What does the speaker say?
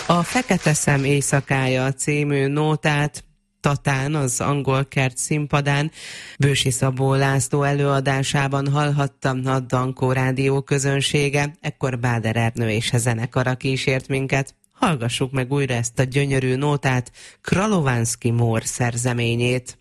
A Fekete Szem éjszakája című nótát Tatán, az Angol Kert színpadán Bősi Szabó László előadásában hallhatta a Dankó rádió közönsége, ekkor Báder Ernő és a zenekara kísért minket. Hallgassuk meg újra ezt a gyönyörű nótát, Kralovanszky Mór szerzeményét.